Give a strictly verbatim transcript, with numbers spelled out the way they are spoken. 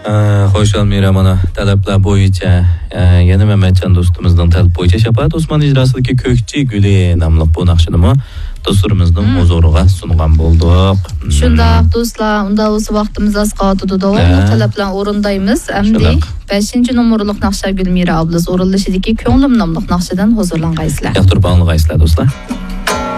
Xo'sh, Almira, mana talablar bo'yicha yana Mehmetjon do'stimizning talab bo'yicha Shafaat Osmon ijrosidagi Ko'kchi guli nomli bu naqshini do'sturimizning huzuriga sungan bo'ldik. Shundoq do'stlar, unda o'z vaqtimiz az qoldi. Davomli talablar o'rindaymiz. Endi beshinchi nomerlik naqsha Gulmira ablas o'rinlashidagi Ko'nglim nomli naqshadan huzurlangaysizlar. Yoqtirib olgaysizlar do'stlar.